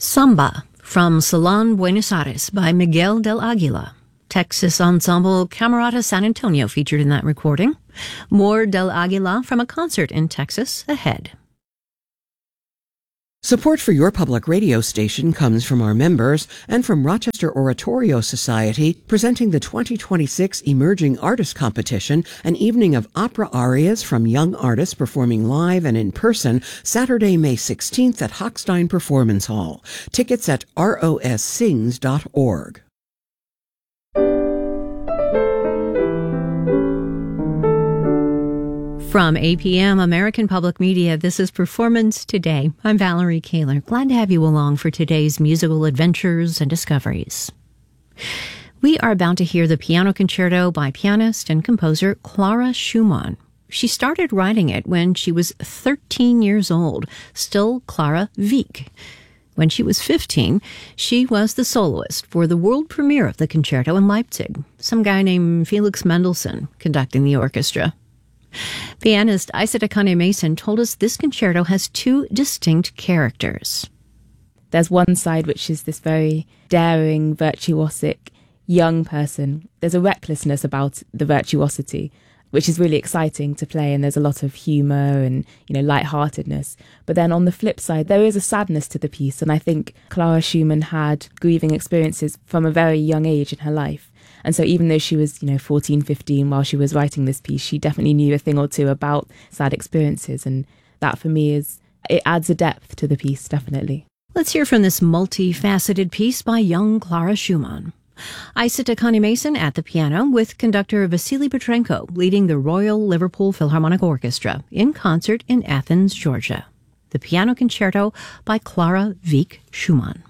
Samba from Salon Buenos Aires by Miguel del Aguila. Texas ensemble Camerata San Antonio featured in that recording. More del Aguila from a concert in Texas ahead. Support for your public radio station comes from our members and from Rochester Oratorio Society, presenting the 2026 Emerging Artist Competition, an evening of opera arias from young artists performing live and in person, Saturday, May 16th at Hochstein Performance Hall. Tickets at rossings.org. From APM American Public Media, this is Performance Today. I'm Valerie Kaler. Glad to have you along for today's musical adventures and discoveries. We are about to hear the piano concerto by pianist and composer Clara Schumann. She started writing it when she was 13 years old, still Clara Wieck. When she was 15, she was the soloist for the world premiere of the concerto in Leipzig. Some guy named Felix Mendelssohn conducting the orchestra. Pianist Isa Takane Mason told us this concerto has two distinct characters. There's one side which is this very daring, virtuosic young person. There's a recklessness about the virtuosity, which is really exciting to play, and there's a lot of humour and, lightheartedness. But then on the flip side, there is a sadness to the piece, and I think Clara Schumann had grieving experiences from a very young age in her life. And so even though she was, 14, 15 while she was writing this piece, she definitely knew a thing or two about sad experiences. And that for me it adds a depth to the piece, definitely. Let's hear from this multifaceted piece by young Clara Schumann. Isa Takane Mason at the piano with conductor Vasily Petrenko leading the Royal Liverpool Philharmonic Orchestra in concert in Athens, Georgia. The piano concerto by Clara Wieck Schumann.